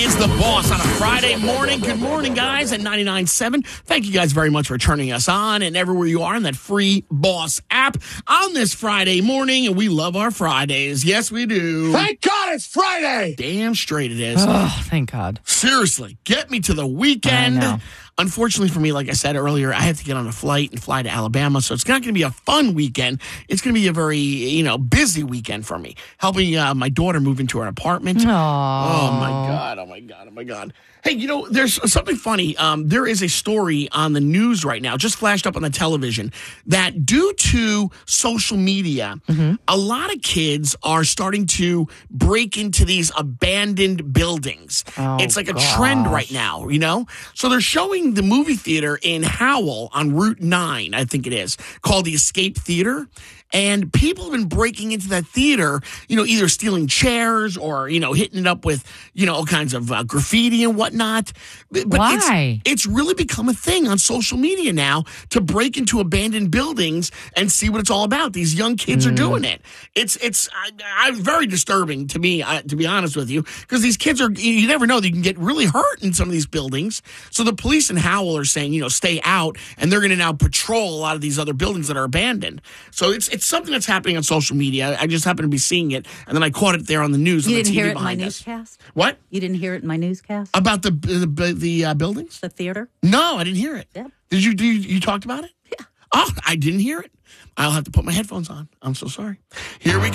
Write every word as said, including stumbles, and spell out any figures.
is the boss on a Friday morning. Good morning, guys, at ninety-nine point seven. Thank you guys very much for turning us on and everywhere you are in that free Boss app on this Friday morning. And we love our Fridays. Yes, we do. Thank God it's Friday. Damn straight it is. Oh, thank God. Seriously, get me to the weekend. I know. Unfortunately for me, like I said earlier, I have to get on a flight and fly to Alabama, so it's not going to be a fun weekend. It's going to be a very, you know, busy weekend for me, helping uh, my daughter move into her apartment. Aww. Oh, my God. Oh, my God. Oh, my God. Hey, you know, there's something funny. Um, there is a story on the news right now, just flashed up on the television, that due to social media, mm-hmm. a lot of kids are starting to break into these abandoned buildings. Oh, it's like a gosh. trend right now, you know? So they're showing the movie theater in Howell on Route nine, I think it is, called the Escape Theater. And people have been breaking into that theater, you know, either stealing chairs or, you know, hitting it up with, you know, all kinds of uh, graffiti and whatnot. But Why? It's, it's really become a thing on social media now to break into abandoned buildings and see what it's all about. These young kids mm. are doing it. It's it's I, I, very disturbing to me, uh, to be honest with you, because these kids are, you never know, they can get really hurt in some of these buildings. So the police in Howell are saying, you know, stay out, and they're going to now patrol a lot of these other buildings that are abandoned. So it's it's something that's happening on social media. I just happened to be seeing it, and then I caught it there on the news. You on the didn't T V hear it in my behind us. newscast? What? You didn't hear it in my newscast? About the the, the uh, buildings? The theater? No, I didn't hear it. Yep. Did you, do you? You talked about it? Yeah. Oh, I didn't hear it. I'll have to put my headphones on. I'm so sorry. Here we go.